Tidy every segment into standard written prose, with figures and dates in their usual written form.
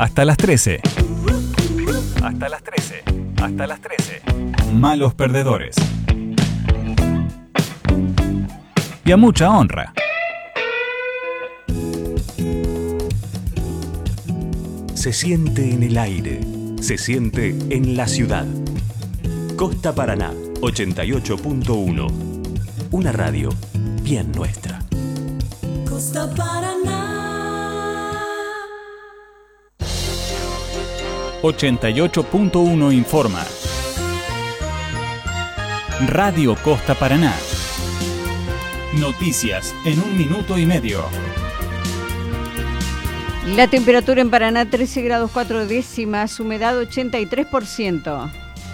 Hasta las 13. Hasta las 13. Hasta las 13. Malos perdedores. Y a mucha honra. Se siente en el aire, se siente en la ciudad. Costa Paraná, 88.1. Una radio bien nuestra. Costa Paraná. 88.1 informa. Radio Costa Paraná. Noticias en 1 minuto y medio. La temperatura en Paraná 13 grados 4 décimas, humedad 83%.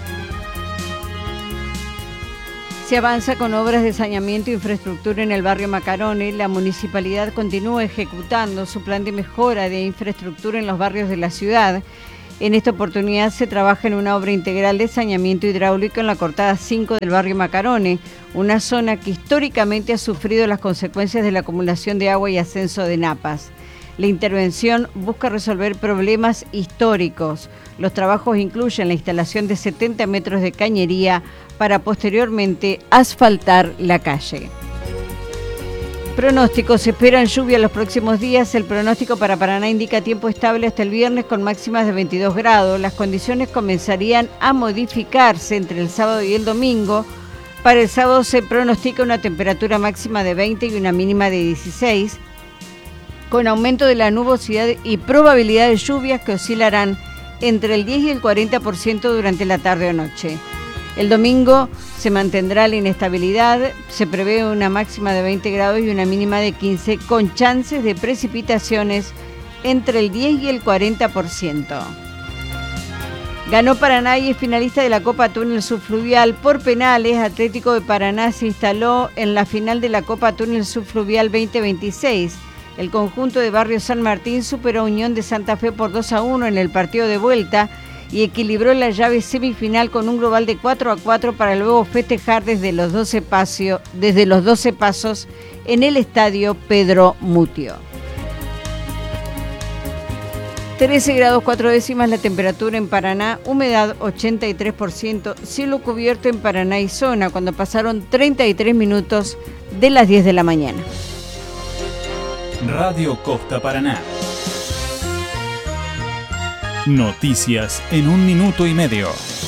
Se avanza con obras de saneamiento e infraestructura en el barrio Macarone. La municipalidad continúa ejecutando su plan de mejora de infraestructura en los barrios de la ciudad. En esta oportunidad se trabaja en una obra integral de saneamiento hidráulico en la cortada 5 del barrio Macarone, una zona que históricamente ha sufrido las consecuencias de la acumulación de agua y ascenso de napas. La intervención busca resolver problemas históricos. Los trabajos incluyen la instalación de 70 metros de cañería para posteriormente asfaltar la calle. Pronósticos: se esperan lluvia los próximos días. El pronóstico para Paraná indica tiempo estable hasta el viernes con máximas de 22 grados. Las condiciones comenzarían a modificarse entre el sábado y el domingo. Para el sábado se pronostica una temperatura máxima de 20 y una mínima de 16, con aumento de la nubosidad y probabilidad de lluvias que oscilarán entre el 10 y el 40% durante la tarde o noche. El domingo se mantendrá la inestabilidad, se prevé una máxima de 20 grados y una mínima de 15, con chances de precipitaciones entre el 10 y el 40%. Ganó Paraná y es finalista de la Copa Túnel Subfluvial por penales. Atlético de Paraná se instaló en la final de la Copa Túnel Subfluvial 2026. El conjunto de Barrio San Martín superó a Unión de Santa Fe por 2-1 en el partido de vuelta y equilibró la llave semifinal con un global de 4-4 para luego festejar desde los 12 pasos en el estadio Pedro Mutio. 13 grados 4 décimas la temperatura en Paraná, humedad 83%, cielo cubierto en Paraná y zona cuando pasaron 33 minutos de las 10 de la mañana. Radio Costa Paraná. Noticias en 1 minuto y medio.